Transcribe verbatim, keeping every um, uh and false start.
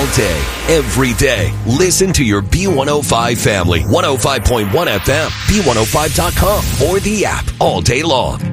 all day, every day. Listen to your B one oh five family. one oh five point one F M, B one oh five dot com, or the app all day long.